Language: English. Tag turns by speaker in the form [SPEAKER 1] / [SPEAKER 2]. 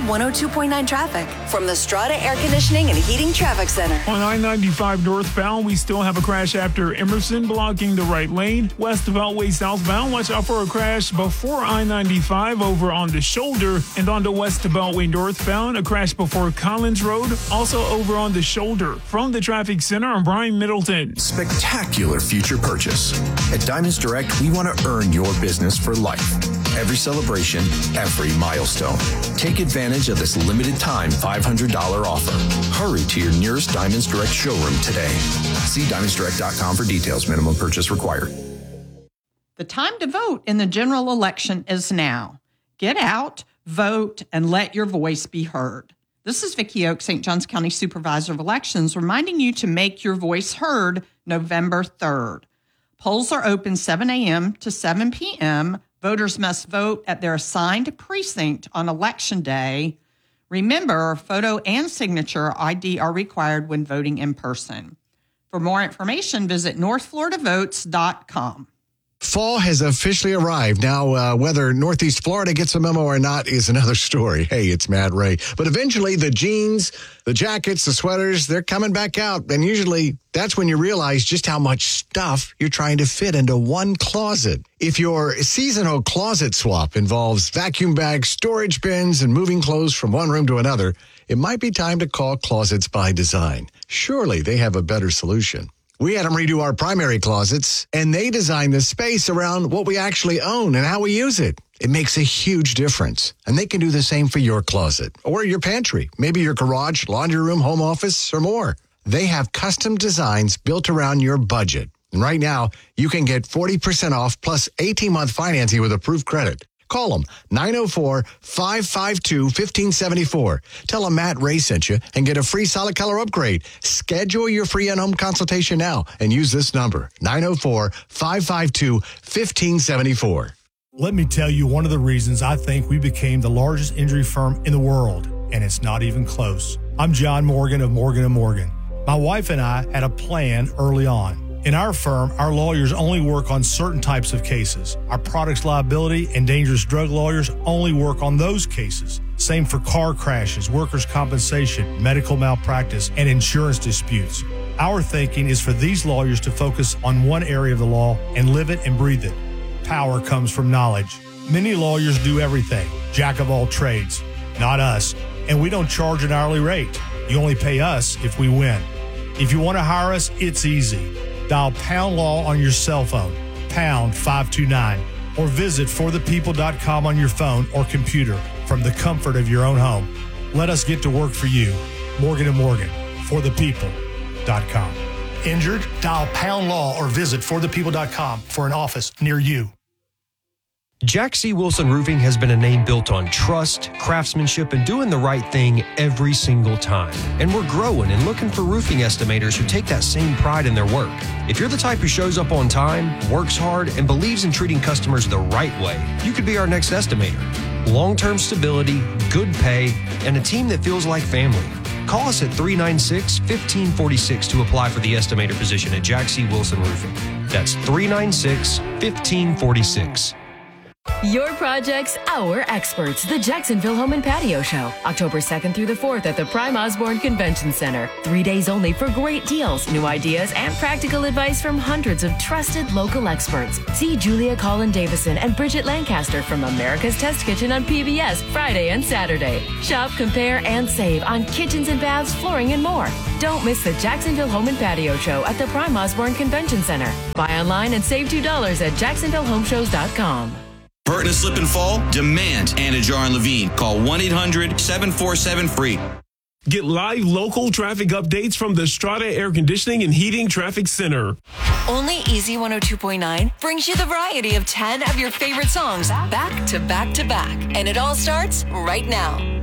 [SPEAKER 1] 102.9 traffic from the Strata Air Conditioning and Heating Traffic Center.
[SPEAKER 2] On I-95 northbound, we still have a crash after Emerson blocking the right lane. West Beltway southbound, watch out for a crash before I-95 over on the shoulder. And on the West Beltway northbound, a crash before Collins Road, also over on the shoulder. From the traffic center, I'm Brian Middleton.
[SPEAKER 3] Spectacular future purchase. At Diamonds Direct, we want to earn your business for life. Every celebration, every milestone. Take advantage of this limited time $500 offer. Hurry to your nearest Diamonds Direct showroom today. See diamondsdirect.com for details. Minimum purchase required.
[SPEAKER 4] The time to vote in the general election is now. Get out, vote, and let your voice be heard. This is Vicki Oak, St. Johns County Supervisor of Elections, reminding you to make your voice heard November 3rd. Polls are open 7 a.m. to 7 p.m. Voters must vote at their assigned precinct on Election Day. Remember, photo and signature ID are required when voting in person. For more information, visit northfloridavotes.com.
[SPEAKER 5] Fall has officially arrived. Now, whether Northeast Florida gets a memo or not is another story. Hey, it's Matt Ray. But eventually, the jeans, the jackets, the sweaters, they're coming back out. And usually, that's when you realize just how much stuff you're trying to fit into one closet. If your seasonal closet swap involves vacuum bags, storage bins, and moving clothes from one room to another, it might be time to call Closets by Design. Surely they have a better solution. We had them redo our primary closets, and they designed the space around what we actually own and how we use it. It makes a huge difference. And they can do the same for your closet or your pantry, maybe your garage, laundry room, home office, or more. They have custom designs built around your budget. And right now, you can get 40% off plus 18-month financing with approved credit. Call them, 904-552-1574. Tell them Matt Ray sent you and get a free solid color upgrade. Schedule your free in-home consultation now and use this number, 904-552-1574.
[SPEAKER 6] Let me tell you one of the reasons I think we became the largest injury firm in the world, and it's not even close. I'm John Morgan of Morgan & Morgan. My wife and I had a plan early on. In our firm, our lawyers only work on certain types of cases. Our products liability and dangerous drug lawyers only work on those cases. Same for car crashes, workers' compensation, medical malpractice, and insurance disputes. Our thinking is for these lawyers to focus on one area of the law and live it and breathe it. Power comes from knowledge. Many lawyers do everything, jack of all trades. Not us. And we don't charge an hourly rate. You only pay us if we win. If you want to hire us, it's easy. Dial Pound Law on your cell phone, pound 529, or visit forthepeople.com on your phone or computer from the comfort of your own home. Let us get to work for you. Morgan & Morgan, forthepeople.com. Injured? Dial Pound Law or visit forthepeople.com for an office near you.
[SPEAKER 7] Jack C. Wilson Roofing has been a name built on trust, craftsmanship, and doing the right thing every single time. And we're growing and looking for roofing estimators who take that same pride in their work. If you're the type who shows up on time, works hard, and believes in treating customers the right way, you could be our next estimator. Long-term stability, good pay, and a team that feels like family. Call us at 396-1546 to apply for the estimator position at Jack C. Wilson Roofing. That's 396-1546.
[SPEAKER 8] Your projects, our experts. The Jacksonville Home and Patio Show, October 2nd through the 4th at the Prime Osborne Convention Center. 3 days only for great deals, new ideas, and practical advice from hundreds of trusted local experts. See Julia Collin Davison and Bridget Lancaster from America's Test Kitchen on PBS Friday and Saturday. Shop, compare, and save on kitchens and baths, flooring, and more. Don't miss the Jacksonville Home and Patio Show at the Prime Osborne Convention Center. Buy online and save $2 at jacksonvillehomeshows.com.
[SPEAKER 9] Hurt and slip and fall? Demand Anidjar and Levine. Call 1-800-747-FREE.
[SPEAKER 2] Get live local traffic updates from the Strata Air Conditioning and Heating Traffic Center.
[SPEAKER 1] Only Easy 102.9 brings you the variety of 10 of your favorite songs back to back to back. And it all starts right now.